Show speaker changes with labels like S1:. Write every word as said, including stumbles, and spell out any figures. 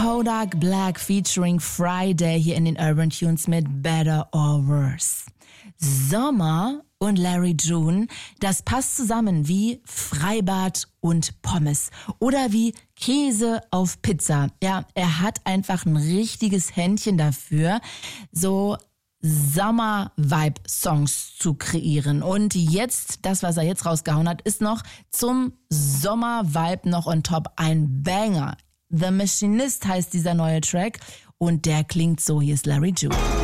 S1: Kodak Black featuring Friday hier in den Urban Tunes mit Better or Worse. Sommer und Larry June, das passt zusammen wie Freibad und Pommes oder wie Käse auf Pizza. Ja, er hat einfach ein richtiges Händchen dafür, so Sommer-Vibe-Songs zu kreieren. Und jetzt, das, was er jetzt rausgehauen hat, ist noch zum Sommer-Vibe noch on top ein Banger. The Machinist heißt dieser neue Track und der klingt so. Hier ist Larry June.